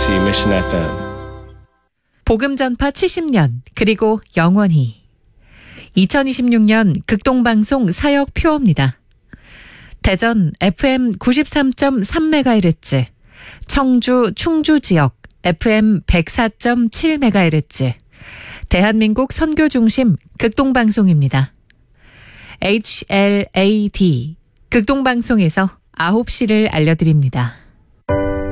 KBC Mission FM. 복음 전파 70년 그리고 영원히 2026년 극동방송 사역 표어입니다. 대전 FM 93.3MHz, 청주 충주 지역 FM 104.7MHz, 대한민국 선교중심 극동방송입니다. HLAD 극동방송에서 9시를 알려드립니다.